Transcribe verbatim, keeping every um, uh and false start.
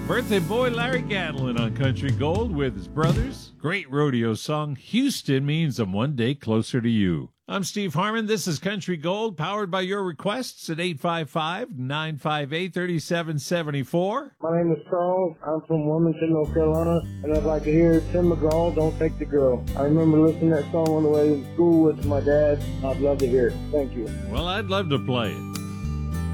Birthday boy Larry Gatlin on Country Gold with his brothers. Great rodeo song, Houston Means I'm One Day Closer to You. I'm Steve Harmon. This is Country Gold, powered by your requests at eight five five, nine five eight, three seven seven four. My name is Charles. I'm from Wilmington, North Carolina, and I'd like to hear Tim McGraw, Don't Take the Girl. I remember listening to that song on the way to school with my dad. I'd love to hear it. Thank you. Well, I'd love to play it.